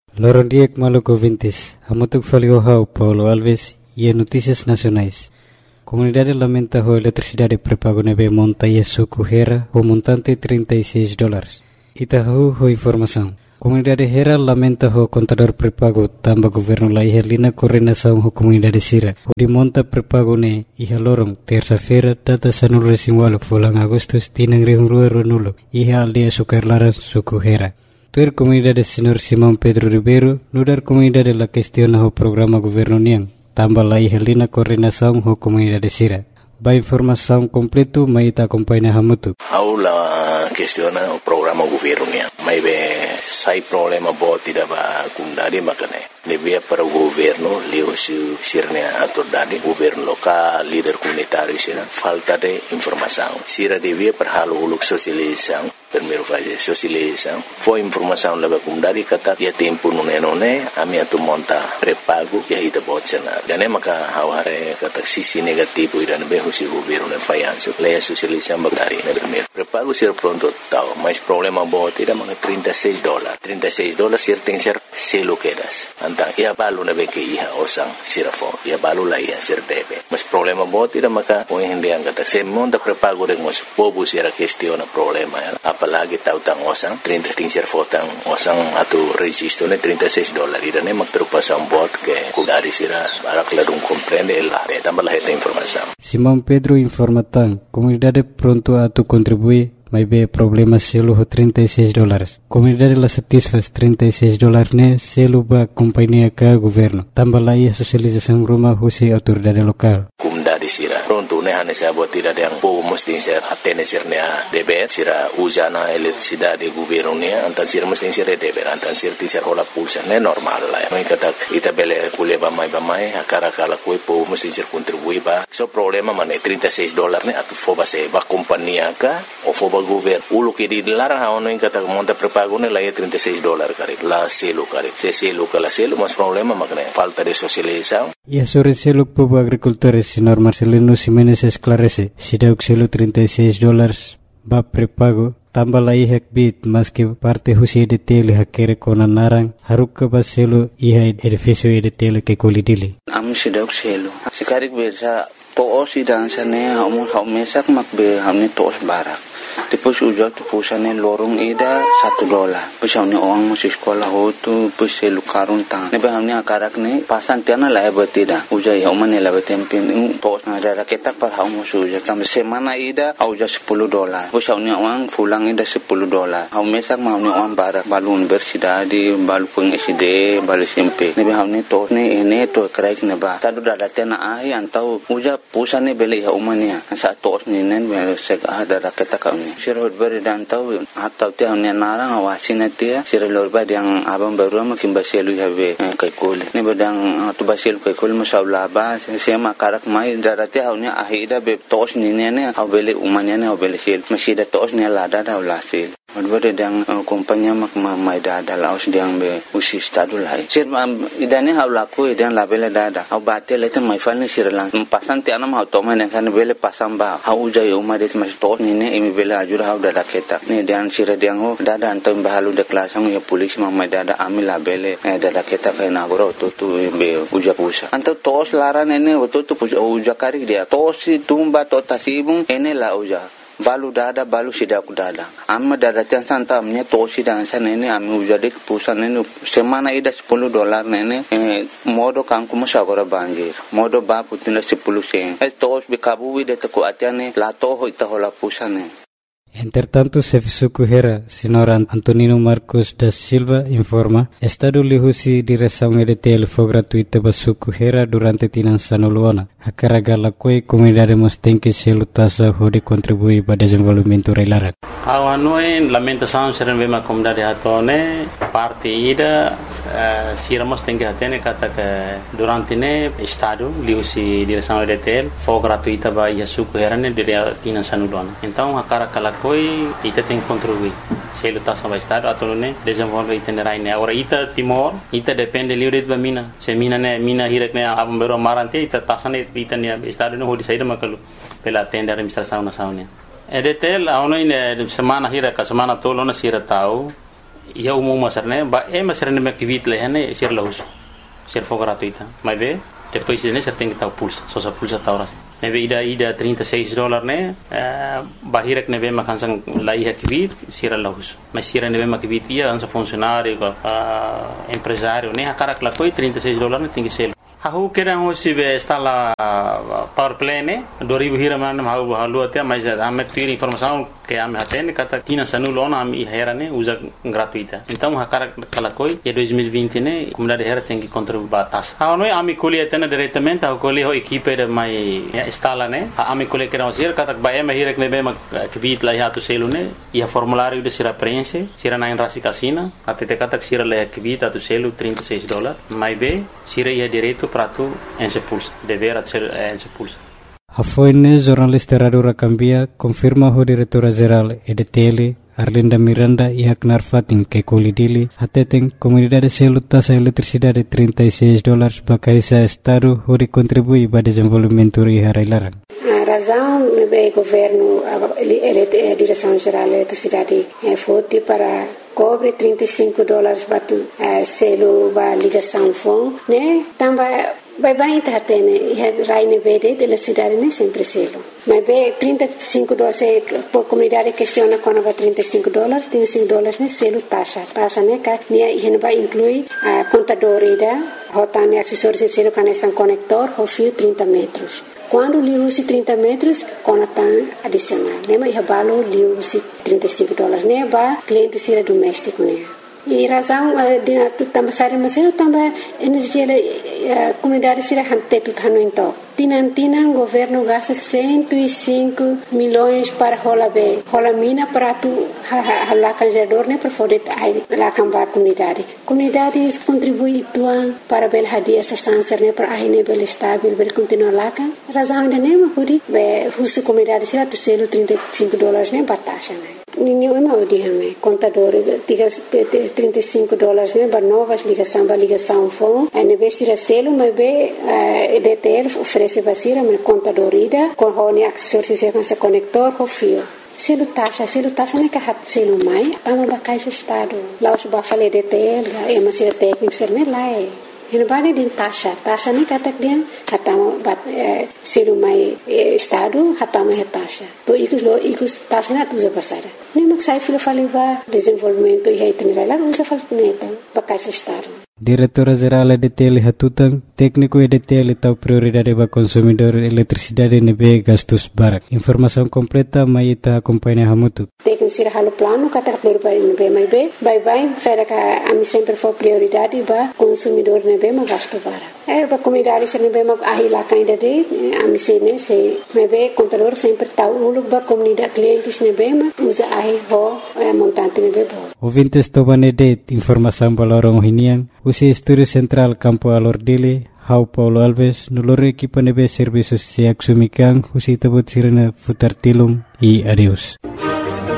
Lorondiek Maluco Vintes, Hamutuk Faliohau, Paulo Alves e Notícias Nacionais. Comunidade lamenta a eletricidade pré-pago neve monta e suco Hera, o montante $36. Itahu ho informação. Comunidade Hera lamenta o contador pré-pago tamba governo la ihelina coordenação ho comunidade Sira. O de monta pré-pago ne iha lorong terça-feira data sanul resinwalo fulang Agustus tinang rihungrua ronulo iha aldeia sukarlaran suco Hera. Tuer comunidade Senhor Simão Pedro Ribeiro, nudar comunidade la questiona o programa governo niang, tamba la ihelina coordenação ho comunidade Sira. Ba informação completo mai ta acompanha hamutu. Aula questiona o programa governo niang. Mai be sai problema boti da ba kundari makane. Devia para o governo leo sirne autoridade governo local líder comunitário sira falta de informação. Sira devia para halo uluk sosialização. Primeiro fazer socialização. Foi informação leva kundari kata ya tempo nune ami atu monta pré-pago ya ita botsana. Dan maka haware kata sisi negativo ida be husi governo ne fayanso. Leia socialização bagari ne primeiro. Pré-pago sira pronto tau, mas problema boti da mga $36. $36 sir tem ser selo quedas. Antang ia balu na beke iha osang sirafo. Ia balu la iha sir debe. Mas problema boti da maka o hindi ang kata se monta pré-pago de mos pobu sira questiona problema ya. Apalagi tautang osang 30 ting sir fotang osang atu registro ne $36. Ida ne magtrupasan bot ke kudari sira barak ladung comprende el lahre tambah laheta informação. Simão Pedro informatan comunidade pronto a tu contribuir. Mas be problema selo ho $36. Comunidade la satisfaz $36 ne selo ba companhia ka governo. Tambah la ia socialização rumah husi autoridade lokal. Comunidade sira pronto ne hane sa bot tidak yang po mesti ser atene sir ne deber sira usana eletricidade governo ne antan sira mesti sir deber antan sir tisir ola pulsa ne normal la. Mai kata ita bele kuleba mai akara kala koi po mesti sir contribui ba. So problema mane $36 ne atu foba se ba companhia ka o foba governo ulo que di larang haono in kata monta pré-pago ne la $36 kare la selo kare se selo kala selo mas problema makne falta de socialização. E sobre selo povo agricultores senhor Marcelino Ximenes esclarece se deu selo $36 ba pré-pago tambah la ihak bit mas que parte husi de tele hakere kona narang harukka ba selo iha edifício de tele que colidili am se deu selo sekarik bersa to sidang sane hamu mesak makbe hamne tos barak. Depois ujar tu pusane lorong ida $1. Pusane orang masih sekolah tu pusai lukarun tang. Nebe hamne akarak ne pasan tiana la betida. Ujar ya umane la betempin tos na ada ketak par hamu suja kam semana ida ujar $10. Pusane orang pulang ida $10. Hamu mesak hamne orang barak balun bersida di balu peng SD balu SMP. Nebe hamne tos ne ene to kraik neba. Tadu dada tiana ahi antau ujar pusane beli ya umane sa tos ni nen sek ada ketak Sirot beri dan tahu atau tiang ni narang awasin dia sirot beri yang abang baru makin basilu habe kaikul ni bedang tu basilu kaikul masalah bah saya makarak mai darati haunya ahida be tos ni ne hau beli umanya ne hau beli sil masih ada tos ni lada dah ulasil Advare dang kompanya mak mai dada laos diang be usi stadu lai sir idane hau laku idan labele dada hau batel eta mai falne sir lang pasan ti anam hau toma ne kan bele pasam ba hau jai umade mas tos ni ne imi bele ajur hau dada keta ni dan sir diang ho dada antam bahalu de klasang ya polis mai dada ami labele dada keta kai na goro tu be uja pusa antam tos laran ene tu uja kari dia tos tumba to tasibung ene la uja balu dada balu sidak dada amma dada tiang santa amnya tosi dan sana ini ami ujadik pusan ini semana ida $10 nene modo kangku musagora banjir modo ba putina 10 sen tos bikabu ida teku atiane la toho ita hola pusane. Entretanto, Serviço Hera, senhor Antonino Marcos da Silva, informa, Estado lihusi direção EDTL foi gratuita para Suco Hera durante Tinançano Luana. A carga la coi comunidade mos tem que se lutasa de contribuir para o desenvolvimento reilara. A noi lamentação ser uma comunidade hatone parte ida siramos tem que atene kata que durante ne Estado lihusi direção EDTL foi gratuita para Suco Hera ne dire Tinançano Luana. Então a carga la coi ita tem que contribuir. Se lutasa para Estado atau ne desenvolve itinerai ne. Ora ita Timor ita depende livre de mina. Se mina ne mina hirak ne abang bero marante ita tasane itania Estado no hodi saída makalu pela tenda administração nacional. EDTL a ono ine semana hira ka semana tolo na sira tau ia umum masarne ba masarne me kivit lehane sir lahus sir for gratuita mas be depois de ser tem que estar pulsa só sa pulsa tá horas neve ida $36 né bahirek neve makansang lai kivit sir lahus mas sir neve makivit ia ansa funcionário empresário né akarak la koi $36 né tem que ser Hahu kira hosi be instala power play ne 2000 hiraman hahu halu até mas ame tira informação que ame atende kata tina sanulona ame hera ne usa gratuita então hakara kalakoi e 2020 ne comunidade hera tem que contribuir batas ha no ame colhe atende diretamente a colhe ho equipe de mai instala ne ame colhe kira hosi kata ba ame hira ne be ma kvit la hatu selu ne e formulário de sira prense sira na rasi casina até kata sira la kvit atu selu $36 mai be sira ia direito para tu expulsa dever ser expulsa. Hafoine jornalista Radura Cambia confirma o diretora-geral EDTL Arlinda Miranda e Aknar Fatin que colidili atetem comunidade selo taxa eletricidade $36 bakaisa estado hori contribui para desenvolvimento e harailaran. A razão do governo a direção-geral da eletricidade foi para cobre $35 batu selo ba ligação fon né tamba vai tá tene raine verde de eletricidade né sempre selo mas be $35 por comunidade questiona quando vai $35 né selo taxa né que né vai incluir a contador ida rotane acessórios de selo conexão conector o fio 30 metros. Quando li usi 30 metros, conatan adicional. Nema ia balo li usi $35. Ne ba cliente sira doméstico ne. E razão de também sari masero também energia comunidade sira hante tut hanu into. Tinan governo gasta 105 milhões para rola mina para tu hala canjador ne para poder lá cambar comunidade contribui tuan para bel hadia sa sanser ne para ne bel estável bel continuar lá kan razão de ne mahuri be husu comunidade sira tu selo $35 ne batasha ne ninho é mau dia me contador tiga $35 ne ba novas ligação fon ne be sira selo mas be EDTL oferece basira me contadorida com hone acessórios e com conector o fio selo taxa ne ka hat selo mai tama ba caixa estado lá os ba fale EDTL é uma sira técnico ser ne lá Ele bani din taxa ni kata dia hatama bat selo mai estado hatama é taxa. To ikus taxa na tuza pasara. Ni maksai filo faliva desenvolvimento e itinerário lá usa falta ba caixa estado. Diretora-geral EDTL Hatutan, técnico EDTL tau prioridade para consumidor eletricidade nebe gastos barak. Informação completa mai ita acompanha hamutu. Técnico sira halo plano kata berbai nebe mai be, bye saya ka ami sempre for prioridade para consumidor nebe ma gasto barak. Ba comunidade sira nebe ma ahila kainda de ami sene se nebe contador sempre tau uluk ba comunidade clientes nebe ma usa ahi ho montante nebe bo. Ouvintes tobanede informação balorong hinian usi Estúdio Central Campo Alordile, Hau Paulo Alves, noloro equipa nebe serviços siak sumikan, usi tabut sirena futar tilum e adeus.